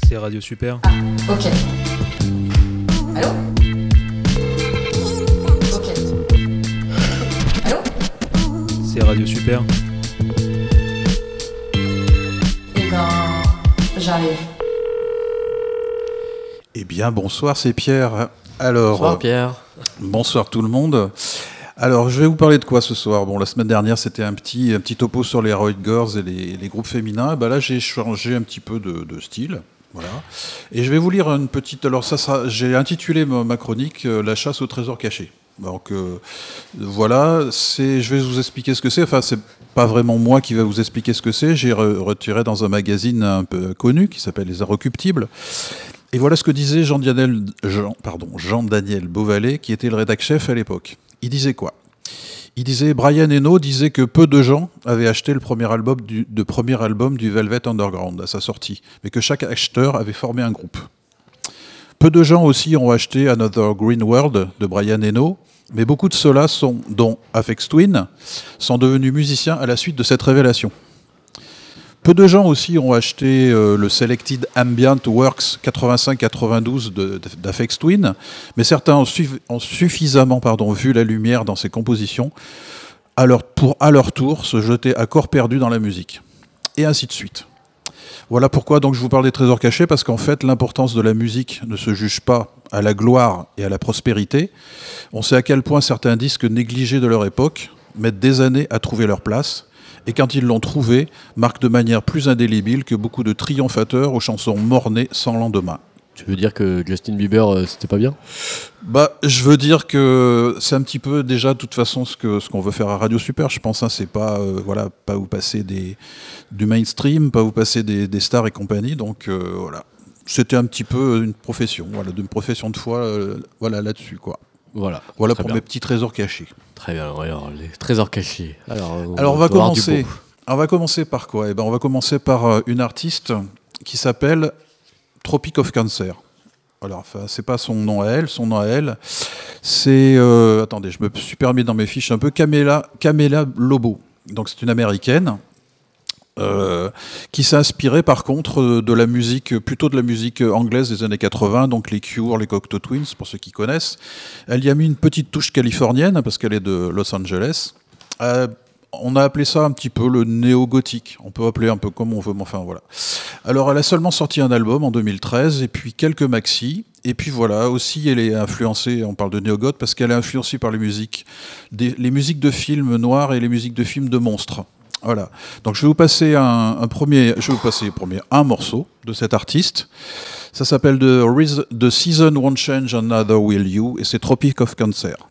C'est Radio Super. Ah, ok. Allô? Ok. Allô? C'est Radio Super. Eh ben, j'arrive. Eh bien, bonsoir, c'est Pierre. Alors, bonsoir Pierre. Bonsoir tout le monde. Alors, je vais vous parler de quoi ce soir? Bon, la semaine dernière, c'était un petit topo sur les Heroic Girls et les groupes féminins. Bah là, j'ai changé un petit peu de style. Voilà. Et je vais vous lire une petite... Alors, j'ai intitulé ma chronique La chasse au trésor caché. Donc, voilà, je vais vous expliquer ce que c'est. Enfin, c'est pas vraiment moi qui vais vous expliquer ce que c'est. J'ai retiré dans un magazine un peu connu qui s'appelle Les Inrecuptibles. Et voilà ce que disait Jean-Daniel Beauvalet, qui était le rédac-chef à l'époque. Il disait quoi? Il disait, Brian Eno disait que peu de gens avaient acheté le premier album du Velvet Underground à sa sortie, mais que chaque acheteur avait formé un groupe. Peu de gens aussi ont acheté Another Green World de Brian Eno, mais beaucoup de ceux-là, dont Aphex Twin, sont devenus musiciens à la suite de cette révélation. Peu de gens aussi ont acheté le Selected Ambient Works 85-92 d'Aphex Twin, mais certains ont suffisamment vu la lumière dans ses compositions pour à leur tour se jeter à corps perdu dans la musique. Et ainsi de suite. Voilà pourquoi donc je vous parle des trésors cachés, parce qu'en fait l'importance de la musique ne se juge pas à la gloire et à la prospérité. On sait à quel point certains disques négligés de leur époque mettent des années à trouver leur place, et quand ils l'ont trouvé, marquent de manière plus indélébile que beaucoup de triomphateurs aux chansons mornées sans lendemain. Tu veux dire que Justin Bieber, c'était pas bien? Bah, je veux dire que c'est un petit peu déjà, de toute façon, ce qu'on veut faire à Radio Super. Je pense, c'est pas, pas vous passer du mainstream, pas vous passer des stars et compagnie. Donc voilà, c'était un petit peu une profession, d'une profession de foi, là-dessus, quoi. Voilà pour bien. Mes petits trésors cachés. Très bien, alors les trésors cachés. Alors on va commencer. On va commencer par quoi? On va commencer par une artiste qui s'appelle Tropic of Cancer. Alors, c'est pas son nom à elle. Son nom à elle, c'est... attendez, je me suis permis dans mes fiches un peu. Camela Lobo. Donc, c'est une américaine qui s'est inspirée, par contre, de la musique anglaise des années 80, donc les Cure, les Cocteau Twins, pour ceux qui connaissent. Elle y a mis une petite touche californienne, parce qu'elle est de Los Angeles. On a appelé ça un petit peu le néo-gothique. On peut appeler un peu comme on veut, mais enfin voilà. Alors, elle a seulement sorti un album en 2013, et puis quelques maxi. Et puis voilà, aussi, elle est influencée, on parle de néo-goth, parce qu'elle est influencée par les musiques de films noirs et les musiques de films de monstres. Voilà. Donc, je vais vous passer un morceau de cet artiste. Ça s'appelle The Season Won't Change, Another Will You, et c'est Tropic of Cancer.